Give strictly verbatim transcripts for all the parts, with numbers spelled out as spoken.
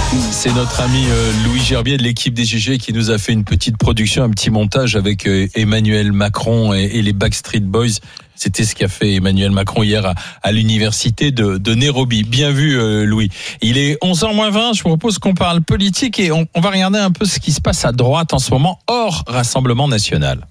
C'est notre ami euh, Louis Gerbier de l'équipe des G G qui nous a fait une petite production, un petit montage avec euh, Emmanuel Macron et, et les Backstreet Boys. C'était ce qu'a fait Emmanuel Macron hier à, à l'université de, de Nairobi. Bien vu, euh, Louis. Il est onze heures moins vingt. Je vous propose qu'on parle politique et on, on va regarder un peu ce qui se passe à droite en ce moment, hors Rassemblement national.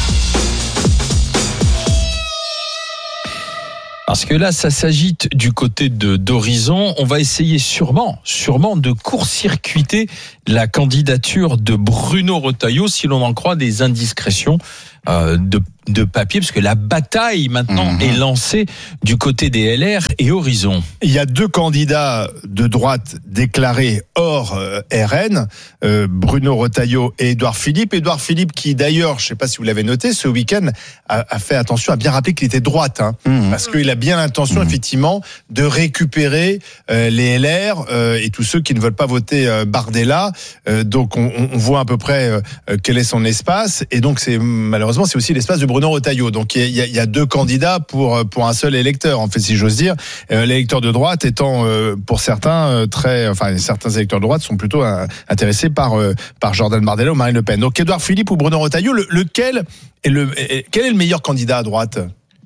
Parce que là, ça s'agite du côté de d'Horizon. On va essayer sûrement, sûrement de court-circuiter la candidature de Bruno Retailleau, si l'on en croit des indiscrétions euh, de, de papier, parce que la bataille maintenant mmh. est lancée du côté des L R et Horizon. Il y a deux candidats de droite déclarés hors euh, R N, euh, Bruno Retailleau et Édouard Philippe. Édouard Philippe qui d'ailleurs, je ne sais pas si vous l'avez noté, ce week-end a, a fait attention à bien rappeler qu'il était de droite, hein, mmh. parce qu'il a bien l'intention mmh. effectivement de récupérer euh, les L R euh, et tous ceux qui ne veulent pas voter euh, Bardella. Euh, donc on, on voit à peu près euh, quel est son espace, et donc c'est malheureusement c'est aussi l'espace de Bruno Retailleau. Donc il y a, il y a deux candidats pour pour un seul électeur, en fait, si j'ose dire. Euh, l'électeur de droite étant euh, pour certains euh, très, enfin certains électeurs de droite sont plutôt euh, intéressés par euh, par Jordan Bardella ou Marine Le Pen. Donc Édouard Philippe ou Bruno Retailleau, le, lequel est le quel est le meilleur candidat à droite?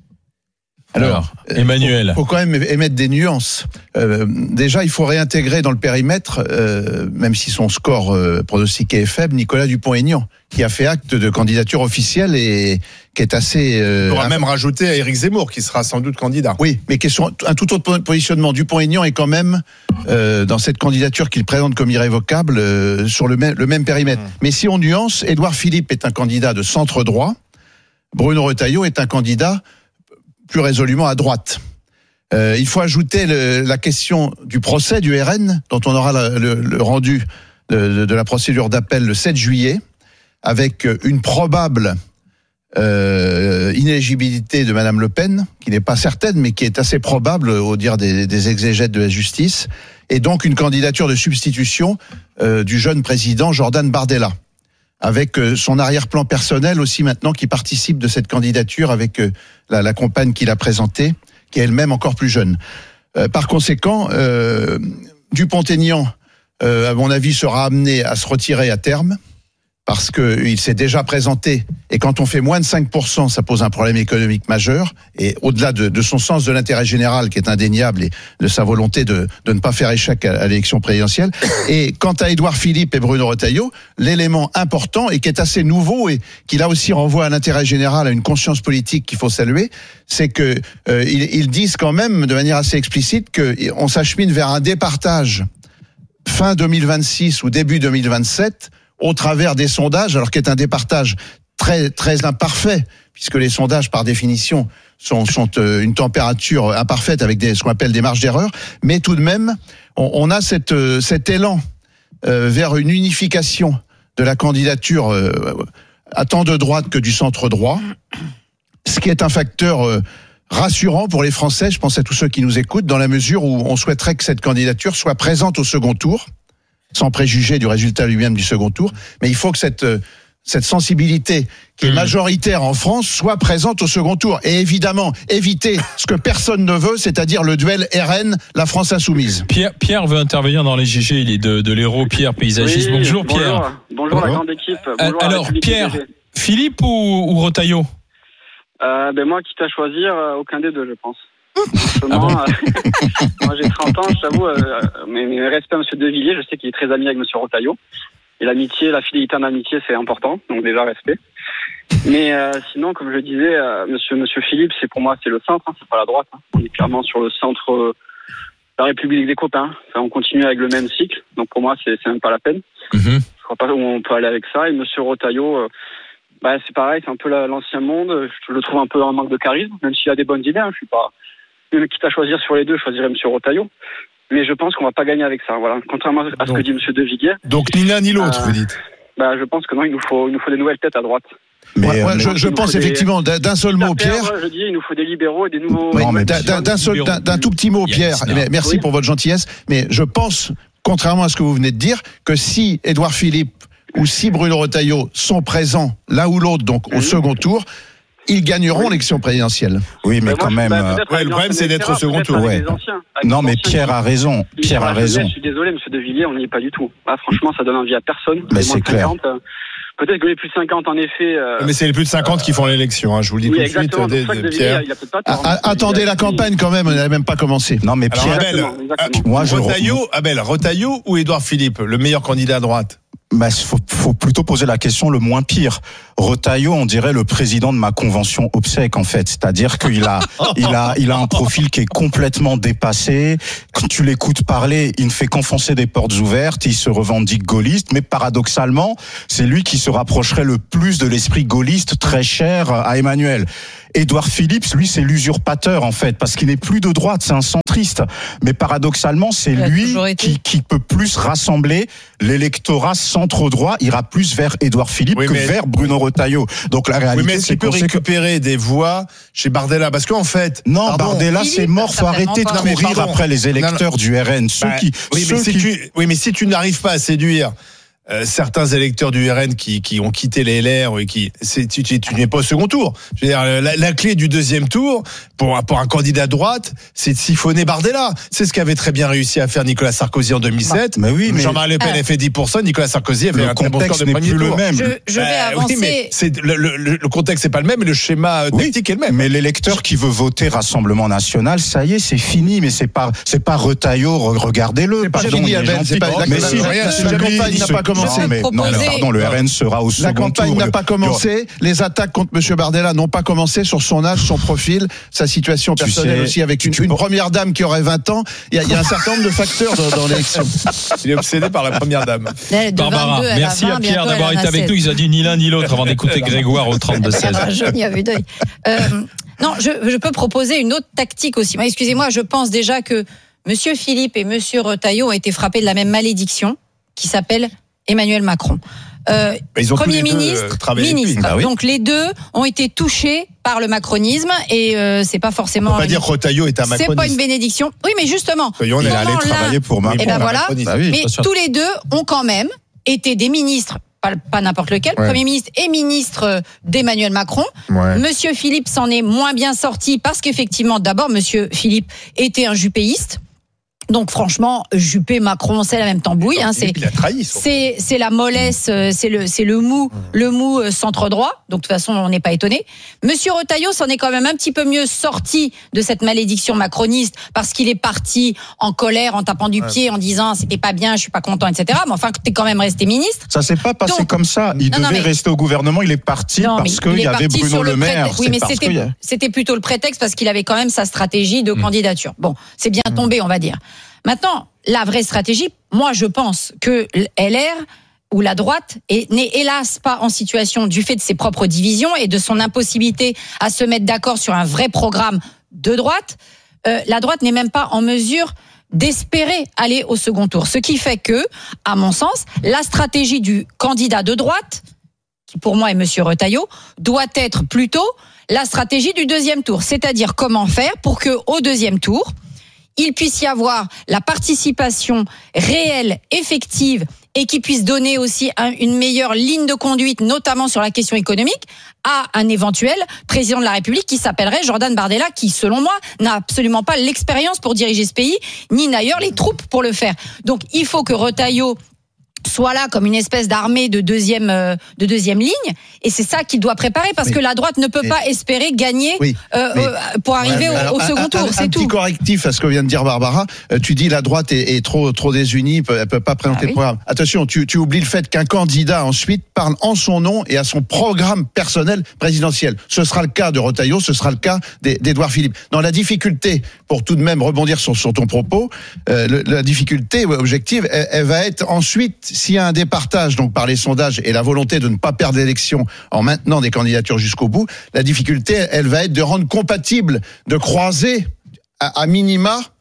Alors, Emmanuel. Il faut, faut quand même émettre des nuances. Euh, déjà, il faut réintégrer dans le périmètre, euh, même si son score euh, pronostiqué est faible, Nicolas Dupont-Aignan, qui a fait acte de candidature officielle et qui est assez... Euh, On aura même rajouté à Éric Zemmour, qui sera sans doute candidat. Oui, mais qui est sur un tout autre positionnement. Dupont-Aignan est quand même, euh, dans cette candidature qu'il présente comme irrévocable, euh, sur le même, le même périmètre. Mmh. Mais si on nuance, Édouard Philippe est un candidat de centre droit, Bruno Retailleau est un candidat plus résolument à droite. Euh, il faut ajouter le, la question du procès du R N, dont on aura le, le, le rendu de, de la procédure d'appel le sept juillet, avec une probable euh, inéligibilité de Madame Le Pen, qui n'est pas certaine, mais qui est assez probable au dire des, des exégètes de la justice, et donc une candidature de substitution euh, du jeune président Jordan Bardella, avec son arrière-plan personnel aussi maintenant qui participe de cette candidature avec la, la compagne qu'il a présentée, qui est elle-même encore plus jeune. Euh, par conséquent, euh, Dupont-Aignan, euh, à mon avis, sera amené à se retirer à terme, parce qu'il s'est déjà présenté, et quand on fait moins de cinq pour cent, ça pose un problème économique majeur, et au-delà de, de son sens de l'intérêt général, qui est indéniable, et de sa volonté de, de ne pas faire échec à, à l'élection présidentielle. Et quant à Édouard Philippe et Bruno Retailleau, l'élément important, et qui est assez nouveau, et qui là aussi renvoie à l'intérêt général, à une conscience politique qu'il faut saluer, c'est que euh, ils, ils disent quand même, de manière assez explicite, qu'on s'achemine vers un départage fin deux mille vingt-six ou début deux mille vingt-sept, au travers des sondages, alors qu'il est un départage très très imparfait, puisque les sondages, par définition, sont, sont euh, une température imparfaite avec des, ce qu'on appelle des marges d'erreur, mais tout de même, on, on a cette, euh, cet élan euh, vers une unification de la candidature euh, à tant de droite que du centre droit, ce qui est un facteur euh, rassurant pour les Français, je pense à tous ceux qui nous écoutent, dans la mesure où on souhaiterait que cette candidature soit présente au second tour, sans préjuger du résultat lui-même du second tour, mais il faut que cette cette sensibilité qui est majoritaire en France soit présente au second tour, et évidemment éviter ce que personne ne veut, c'est-à-dire le duel R N, la France insoumise. Pierre, Pierre veut intervenir dans les G G, il est de, de l'Hérault. Pierre, paysagiste. Oui, bonjour, bonjour Pierre. Bonjour, bonjour la grande équipe. Bonjour Alors Pierre, Philippe ou, ou Retailleau? euh, ben moi, quitte à choisir, euh, aucun des deux, je pense. Ah bon euh, moi j'ai trente ans, je t'avoue, euh, mes, mes respects à M. De Villiers, je sais qu'il est très ami avec M. Retailleau, et l'amitié, la fidélité en amitié, c'est important, donc déjà respect. Mais euh, sinon, comme je le disais, euh, monsieur, monsieur Philippe, c'est pour moi c'est le centre, hein, c'est pas la droite, hein. On est clairement sur le centre, euh, la République des copains, enfin, on continue avec le même cycle, donc pour moi c'est, c'est même pas la peine. Mm-hmm. Je crois pas où on peut aller avec ça, et M. Retailleau, euh, bah, c'est pareil, c'est un peu la, l'ancien monde, je le trouve un peu en manque de charisme, même s'il a des bonnes idées, hein, je suis pas... Quitte à choisir sur les deux, je choisirais M. Retailleau. Mais je pense qu'on va pas gagner avec ça. Voilà. Contrairement à ce donc, que dit M. De Villiers. Donc ni l'un ni l'autre, euh, vous dites. Bah, je pense que non, il nous faut, il nous faut des nouvelles têtes à droite. Mais ouais, ouais, je, je pense effectivement des, d'un seul mot, Pierre. Perdre, je dis, il nous faut des libéraux et des nouveaux. Oui, mais d'un, d'un, seul, d'un, d'un tout petit mot, Pierre. Yes, merci oui. pour votre gentillesse. Mais je pense, contrairement à ce que vous venez de dire, que si Édouard Philippe ou si Bruno Retailleau sont présents l'un ou l'autre, donc au mmh. second tour, ils gagneront l'élection présidentielle. Oui, mais Bah, quand moi, même. bah, euh, peut-être ouais, avec le problème, c'est d'être au l'ancien second peut-être tour, avec ouais. les anciens, avec Non, les mais anciens Pierre qui- a raison. qui Pierre sont a la jeunesse. raison. Je suis désolé, monsieur De Villiers, on n'y est pas du tout. Ah, franchement, ça donne envie à personne. Mais Les c'est moins de clair. cinquante, euh, peut-être que les plus de cinquante, en effet. euh, Mais c'est les plus de cinquante qui font l'élection, hein, je vous le dis oui, tout de suite, exactement. des- C'est pour ça que des- De Villiers, Pierre. il a peut-être pas Ah, tort. ah, attendez la campagne quand même, elle n'a même pas commencé. Non, mais Alors, Pierre. Abel, Exactement, exactement. Moi, je Retailleau, Abel, Retailleau ou Édouard Philippe, le meilleur candidat à droite? Bah, faut, faut plutôt poser la question le moins pire. Retailleau, on dirait le président de ma convention obsèque, en fait. C'est-à-dire qu'il a, il a, il a un profil qui est complètement dépassé. Quand tu l'écoutes parler, il ne fait qu'enfoncer des portes ouvertes. Il se revendique gaulliste, mais paradoxalement, c'est lui qui se rapprocherait le plus de l'esprit gaulliste très cher à Emmanuel. Édouard Philippe, lui, c'est l'usurpateur, en fait, parce qu'il n'est plus de droite, c'est un centriste. Mais paradoxalement, c'est Il a lui toujours été. qui, qui peut plus rassembler l'électorat centre-droit, ira plus vers Édouard Philippe Oui, que mais- vers Bruno Retailleau. Donc la réalité, Oui, mais est-ce c'est qu'il peut qu'on sait que... récupérer des voix chez Bardella? Parce qu'en fait. Non, pardon, Bardella, Philippe, c'est mort. Faut certainement arrêter de pas. Non, mais courir pardon. après les électeurs du R N. Ceux Bah, qui, oui, ceux mais si qui- tu, oui, mais si tu n'arrives pas à séduire euh, certains électeurs du R N qui, qui ont quitté les L R et qui, c'est, tu, tu, tu n'es pas au second tour. Je veux dire, la, la clé du deuxième tour pour, pour un candidat de droite, c'est de siphonner Bardella. C'est ce qu'avait très bien réussi à faire Nicolas Sarkozy en deux mille sept. Mais oui, mais Jean-Marie Le Pen Ah. a fait dix pour cent, Nicolas Sarkozy a fait le un très bon score contexte de n'est premier plus le tour. même. Je, je vais Bah, avancer. Oui, mais c'est, le, le, le contexte n'est pas le même, mais le schéma euh, Oui, tactique est le même. mais l'électeur qui veut voter Rassemblement National, ça y est, c'est fini. Mais c'est pas, c'est pas Retailleau. re- Regardez-le. C'est pas Pardon, fini, il est Abel, gentil. c'est pas- la- Mais la- si, la- rien, la c'est campagne lui, n'a ce- pas commencé. Non, mais, non, mais Proposer- pardon, le R N sera au second La campagne tour. n'a Le- pas commencé, les attaques contre M. Bardella n'ont pas commencé sur son âge, son profil, sa situation Tu personnelle sais, aussi, avec tu- une, tu une peux- première dame qui aurait vingt ans. Il y a, il y a un certain nombre de facteurs dans, dans l'élection. Il est obsédé par la première dame. De Barbara, vingt-deux, elle a merci vingt, à Pierre bientôt, d'avoir elle en été a avec sept. nous. Il a dit ni l'un ni l'autre avant d'écouter Grégoire au trente-deux seize. Elle a un jauni à vue d'œil. Euh, non, je, je peux proposer une autre tactique aussi. Moi, excusez-moi, je pense déjà que Monsieur Philippe et Monsieur Retailleau ont été frappés de la même malédiction qui s'appelle Emmanuel Macron. Euh, Ils ont tous Premier les deux, ministre, euh, travaillé avec lui. ministre. Bah oui. Donc les deux ont été touchés par le macronisme et euh, c'est pas On forcément. peut pas une- dire que Retailleau est un c'est pas macroniste. une bénédiction. Oui, mais justement, Soyons Il est honnêtes. allé Comment là- travailler pour Macron. Eh ben Bon, voilà. macroniste. Bah oui. mais bien sûr. tous les deux ont quand même été des ministres, pas, pas n'importe lequel, Ouais. Premier ministre et ministre d'Emmanuel Macron. Ouais. Monsieur Philippe s'en est moins bien sorti parce qu'effectivement, d'abord, Monsieur Philippe était un juppéiste. Donc franchement, Juppé, Macron, c'est la même tambouille. Hein, c'est Il a trahi. son- c'est c'est la mollesse, euh, c'est le c'est le mou, le mou euh, centre droit. Donc de toute façon, on n'est pas étonné. Monsieur Retailleau s'en est quand même un petit peu mieux sorti de cette malédiction macroniste parce qu'il est parti en colère, en tapant du pied, en disant c'était pas bien, je suis pas content, et cetera. Mais enfin, t'es quand même resté ministre. Ça s'est pas passé Donc- comme ça. Il Non, non, devait mais- rester au gouvernement. Il est parti Non, mais parce il qu'il est y avait parti Bruno sur Le Maire. prétexte- Oui, C'est mais parce c'était qu'il y a- c'était plutôt le prétexte parce qu'il avait quand même sa stratégie de Mm. candidature. Bon, c'est bien tombé, on va dire. Maintenant, la vraie stratégie, moi, je pense que L R ou la droite est- n'est hélas pas en situation du fait de ses propres divisions et de son impossibilité à se mettre d'accord sur un vrai programme de droite. Euh, la droite n'est même pas en mesure d'espérer aller au second tour. Ce qui fait que, à mon sens, la stratégie du candidat de droite, qui pour moi est Monsieur Retailleau, doit être plutôt la stratégie du deuxième tour. C'est-à-dire comment faire pour que au deuxième tour, il puisse y avoir la participation réelle, effective, et qui puisse donner aussi un- une meilleure ligne de conduite, notamment sur la question économique, à un éventuel président de la République qui s'appellerait Jordan Bardella, qui, selon moi, n'a absolument pas l'expérience pour diriger ce pays, ni d'ailleurs les troupes pour le faire. Donc, il faut que Retailleau soit là comme une espèce d'armée de deuxième euh, de deuxième ligne, et c'est ça qu'il doit préparer parce Mais- que la droite ne peut mais- pas espérer gagner Oui, euh, mais- euh, pour arriver Ouais, au, alors, au un- second un, tour, un, c'est un tout. petit correctif à ce que vient de dire Barbara. Euh, tu dis la droite est, est trop trop désunie, peut- elle peut pas présenter Ah oui. le programme. Attention, tu, tu oublies le fait qu'un candidat ensuite parle en son nom et à son programme personnel présidentiel. Ce sera le cas de Retailleau, ce sera le cas d'É- d'Édouard Philippe. Dans la difficulté, pour tout de même rebondir sur, sur ton propos, euh, le- la difficulté objective, elle, elle va être ensuite, s'il y a un départage donc par les sondages et la volonté de ne pas perdre l'élection en maintenant des candidatures jusqu'au bout, la difficulté, elle va être de rendre compatible, de croiser à, à minima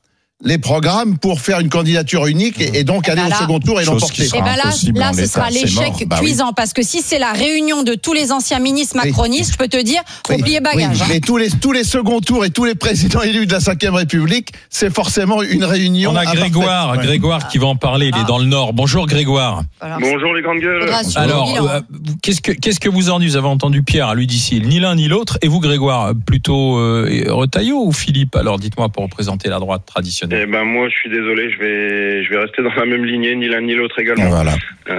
les programmes pour faire une candidature unique et, et donc et aller ben au là, second tour et l'emporter. Et ben là, là, ce sera l'échec bah cuisant oui. parce que si c'est la réunion de tous les anciens ministres macronistes, oui. je peux te dire, faut oui. plier bagage. Oui. Mais tous les tous les seconds tours et tous les présidents élus de la cinquième République, c'est forcément une réunion. On a Grégoire, imparfaite. Grégoire qui va en parler. Il est dans le Nord. Bonjour Grégoire. Alors, Bonjour les grandes gueules. Alors, euh, qu'est-ce que qu'est-ce que vous en dites? Vous avez entendu Pierre à lui d'ici, ni l'un ni l'autre. Et vous, Grégoire, plutôt euh, Retailleau ou Philippe? Alors, dites-moi pour représenter la droite traditionnelle. Eh ben moi, je suis désolé, je vais je vais rester dans la même lignée, ni l'un ni l'autre également. Voilà.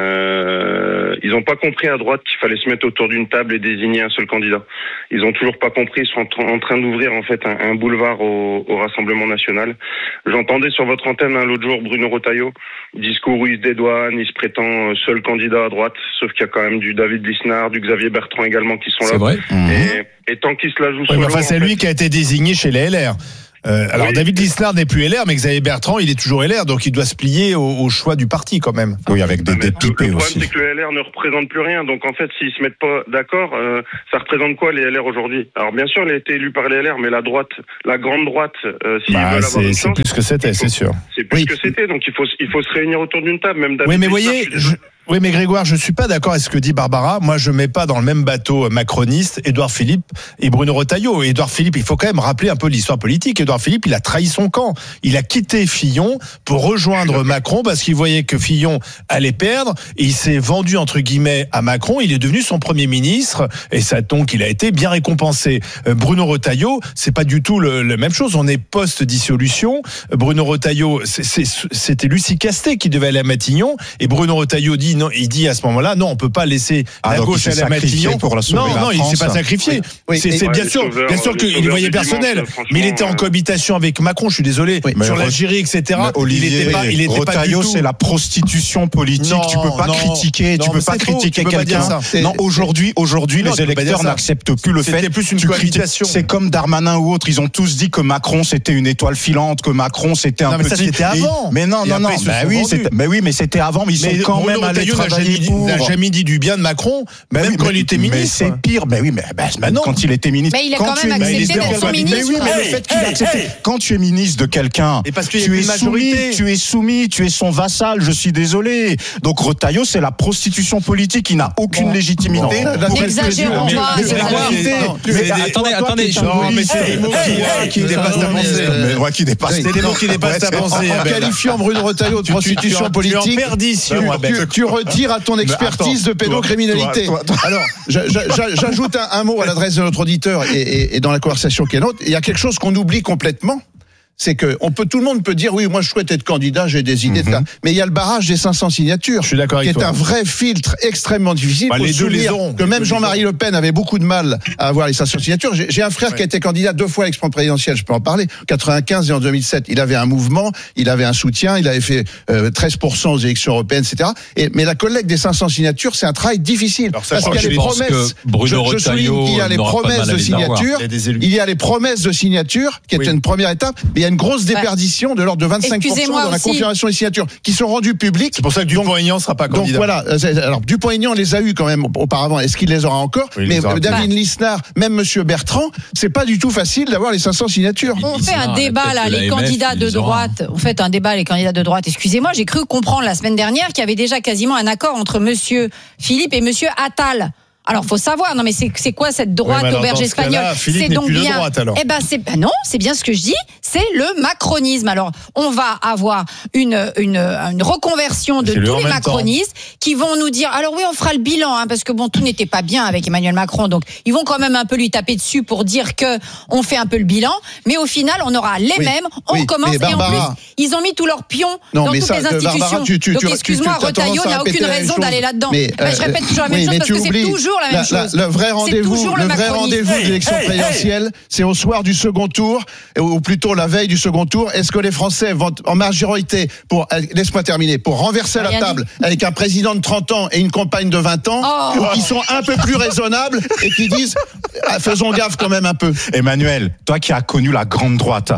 Euh, ils n'ont pas compris à droite qu'il fallait se mettre autour d'une table et désigner un seul candidat. Ils ont toujours pas compris. Ils sont en train d'ouvrir en fait un, un boulevard au, au Rassemblement national. J'entendais sur votre antenne hein, l'autre jour Bruno Retailleau, discours où il se dédouane, il se prétend seul candidat à droite, sauf qu'il y a quand même du David Lisnard, du Xavier Bertrand également qui sont là. C'est vrai. Et, et tant qu'il se la joue Oui, solo, mais enfin, c'est en lui fait, qui a été désigné chez les L R. Euh, alors Oui. David Lisnard n'est plus L R, mais Xavier Bertrand, il est toujours L R, donc il doit se plier au, au choix du parti quand même. Oui, avec des Mais le, le dépipés problème, aussi. c'est que le L R ne représente plus rien. Donc, en fait, s'ils se mettent pas d'accord, euh, ça représente quoi, les L R aujourd'hui? Alors, bien sûr, il a été élu par les L R, mais la droite, la grande droite, euh, s'ils Bah, veulent avoir c'est une c'est chance, plus que c'était, c'est sûr. c'est plus Oui. que c'était. Donc, il faut, il faut se réunir autour d'une table. Même David Oui, mais Lisnard, voyez, je suis je, désolé. oui, mais Grégoire, je suis pas d'accord avec ce que dit Barbara. Moi, je mets pas dans le même bateau macroniste Édouard Philippe et Bruno Retailleau. Édouard Philippe, il faut quand même rappeler un peu l'histoire politique. Édouard Philippe, il a trahi son camp. Il a quitté Fillon pour rejoindre Macron parce qu'il voyait que Fillon allait perdre. Et il s'est vendu, entre guillemets, à Macron. Il est devenu son premier ministre. Et ça, donc, il a été bien récompensé. Euh, Bruno Retailleau, c'est pas du tout le, la même chose. On est post-dissolution. Bruno Retailleau, c'est, c'est, c'était Lucie Castet qui devait aller à Matignon. Et Bruno Retailleau dit, non, il dit à ce moment-là, non, on peut pas laisser Ah, la donc gauche il s'est aller à sacrifié Matignon. pour la sauver non, la non, il France. s'est pas sacrifié. Oui, c'est, et- c'est Ouais, bien les sûr, sauveurs, bien sûr les qu'il sauveurs le voyait du personnel. dimanche, franchement, Mais il était en euh, cohabitation avec Macron, je suis désolé. Oui, mais sur Re- l'Algérie, et cetera. Mais Olivier, il était pas, il était pas du Retailleau, tout. c'est la prostitution politique. Non, tu peux pas non, critiquer, non, tu peux mais pas c'est faux, critiquer tu peux pas dire quelqu'un. ça. Non, aujourd'hui, aujourd'hui, Non, les tu peux pas dire électeurs ça. n'acceptent plus le C'était fait. plus une tu critiques- cohabitation. C'est comme Darmanin ou autre. Ils ont tous dit que Macron c'était une étoile filante, que Macron c'était un Non, mais ça, petit. c'était avant. Et- Mais non, Et non, après, non. ils se Bah sont oui, vendus. c'était- mais oui, mais c'était avant. Mais ils Mais sont quand Bruno même allés Retailleau n'a travailler jamais, dit- pour. n'a jamais dit du bien de Macron, Bah même oui, quand mais- il était Mais ministre. c'est pire. Ben oui, mais bah, Bah non. quand il était ministre. Mais il a quand quand tu même es accepté ministre d'être de son quelqu'un- ministre. Mais oui, mais le Hey, fait qu'il a hey, accepté. hey. Quand tu es ministre de quelqu'un, Et parce qu'il y tu avait es une majorité. soumis, tu es soumis, tu es son vassal. Je suis désolé. Donc Retailleau, c'est la prostitution politique. Il n'a aucune Bon. légitimité. Bon. pour N'exagérons Mais- pas, mais- c'est mais- la mais- vérité. non, Mais mais des- attendez, toi, attendez, t'es je- un Non, mais humoriste. c'est des mots qui, qui dépassent ta pensée. Mais ouais, qui dépasse. C'est des mots qui dépassent ta En, pensée. en Abel. qualifiant Bruno Retailleau de Tu- tu- prostitution tu es en- tu es en politique, perdition, tu, Abel. tu- tu retires à ton expertise attends, de pédocriminalité. toi, toi, toi. Alors, j'a- j'a- j'ajoute un, un mot à l'adresse de notre auditeur et, et- et dans la conversation qui est nôtre. Il y a quelque chose qu'on oublie complètement. C'est que on peut, tout le monde peut dire oui, moi je souhaite être candidat, j'ai des idées de ça. Mais il y a le barrage des cinq cents signatures, Je suis d'accord qui avec est toi. un vrai filtre extrêmement difficile. Bah, Faut les se deux les souvenir auront. que Les même deux Jean-Marie les Le Pen avait beaucoup de mal à avoir les cinq cents signatures. J'ai j'ai un frère Ouais. qui a été candidat deux fois à l'expo présidentielle, je peux en parler. En quatre-vingt-quinze et en deux mille sept, il avait un mouvement, il avait un soutien, il avait fait euh, treize pour cent aux élections européennes, et cetera. Et, mais la collecte des cinq cents signatures, c'est un travail difficile. Alors, ça, parce je qu'il y a les pense promesses. que Bruno je, je souligne Retailleau qu'il y a les n'aura pas de promesses mal à de les avoir. signature. Il y a des élus. Il y a les promesses de signature, qui Oui. est une première étape, mais il y a une grosse déperdition de l'ordre de vingt-cinq pour cent Excusez-moi dans la aussi. confirmation des signatures, qui sont rendues publiques. C'est pour ça que Dupont-Aignan ne sera pas Donc candidat. voilà, euh, c'est- alors Dupont-Aignan les a eu quand même auparavant. Est-ce qu'il les aura encore? Oui, il Mais les aura euh, David Lisnard, même Monsieur Bertrand, c'est pas du tout facile d'avoir les cinq cents signatures. On Il fait sera à un la débat tête là, de les l'A M F, candidats il de les aura. droite. On fait un débat les candidats de droite. Excusez-moi, j'ai cru comprendre la semaine dernière qu'il y avait déjà quasiment un accord entre Monsieur Philippe et Monsieur Attal. Alors, faut savoir. Non, mais c'est c'est quoi cette droite Oui, mais alors, auberge dans ce espagnole? cas-là, Philippe C'est n'est donc plus de bien. droite, alors. Eh ben, c'est ben non, c'est bien ce que je dis. C'est le macronisme. Alors, on va avoir une une, une reconversion de C'est lui tous en les même temps. macronistes qui vont nous dire. Alors oui, on fera le bilan, hein, parce que bon, tout n'était pas bien avec Emmanuel Macron. Donc, ils vont quand même un peu lui taper dessus pour dire que on fait un peu le bilan. Mais au final, on aura les Oui. mêmes. On Oui, commence mais et en Barbara- plus, ils ont mis tous leurs pions Non, dans mais toutes ça, les de institutions. Barbara, tu- tu- Donc, tu- tu- excuse-moi, tu as tendance Retailleau à n'a aucune répéter la même raison chose. d'aller là-dedans. Mais, Eh ben, je euh, répète toujours la même oui, chose mais parce tu que c'est oublies toujours la même la- chose. la- le vrai C'est rendez-vous, toujours le le vrai macronisme. rendez-vous de l'élection présidentielle, c'est au soir du second tour, ou plutôt la veille du second tour. Est-ce que les Français vont en majorité pour, euh, laisse-moi terminer, pour renverser la Rien table avec un président de trente ans et une compagne de vingt ans, Oh. ou qui sont un peu plus raisonnables et qui disent, ah, faisons gaffe quand même un peu. Emmanuel, toi qui as connu la grande droite,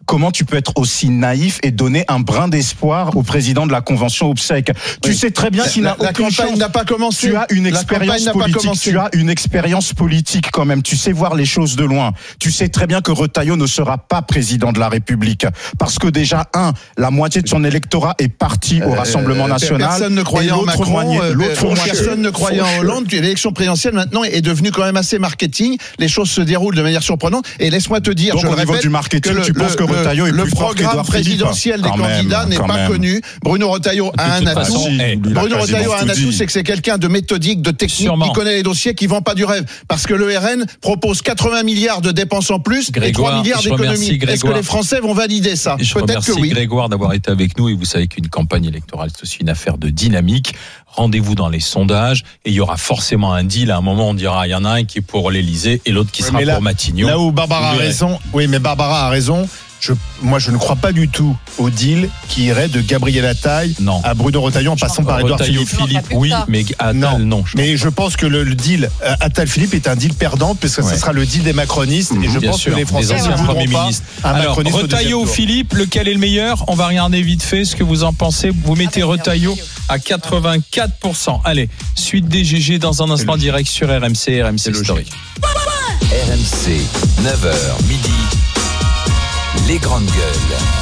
comment tu peux être aussi naïf et donner un brin d'espoir au président de la convention obsèque? Tu Oui. sais très bien qu'il La, n'a la aucune campagne chance. n'a pas commencé. Tu as une La expérience campagne n'a pas politique. commencé. Tu as une expérience politique quand même. Tu sais voir les choses de loin. Tu sais très bien que Retailleau ne sera pas président de la République parce que déjà un, la moitié de son électorat est parti au Euh, Rassemblement euh, national. Personne ne croyait Et en l'autre Macron. moitié- euh, l'autre euh, moitié- personne ne croyait en Faucheux. Hollande. Puis l'élection présidentielle maintenant est devenue quand même assez marketing. Les choses se déroulent de manière surprenante. Et laisse-moi te dire, Donc, je au le niveau répète, du marketing, le, tu penses que le- Retailleau est le plus fort programme qu'Édouard Philippe? présidentiel des Quand même, candidats n'est quand pas même. connu. Bruno Retailleau a un toute atout. façon, Si, eh, il a Bruno quasiment Retailleau a un tout atout, dit. c'est que c'est quelqu'un de méthodique, de technique, Sûrement. qui connaît les dossiers, qui vend pas du rêve. Parce que le R N propose quatre-vingts milliards de dépenses en plus et Grégoire, trois milliards je remercie d'économies. Est-ce que Grégoire. les Français vont valider ça? Et je Peut-être remercie que oui. Grégoire d'avoir été avec nous et vous savez qu'une campagne électorale c'est aussi une affaire de dynamique. Rendez-vous dans les sondages et il y aura forcément un deal. À un moment on dira il y en a un qui est pour l'Élysée et l'autre qui Ouais, sera mais là- pour Matignon. Là où Barbara a Vous verrez. raison, oui, mais Barbara a raison. Je, moi, je ne crois pas du tout au deal qui irait de Gabriel Attal Non. à Bruno Retailleau en passant par Édouard Retailleau Philippe. Philippe, plus que oui, ça. mais Attal, Non, non. je mais je pense que le, le deal euh, Attal-Philippe est un deal perdant puisque Ouais. ce sera le deal des macronistes et je Bien pense sûr, que les des Français anciens ne voudront premiers pas ministres. un Alors, macroniste au Retailleau ou deuxième tour. Philippe, lequel est le meilleur? On va regarder vite fait ce que vous en pensez. Vous mettez Ah ben, Retailleau Retailleau. à quatre-vingt-quatre pour cent. Allez, suite des G G dans un instant direct sur R M C, R M C Story. R M C, neuf heures midi, les grandes gueules.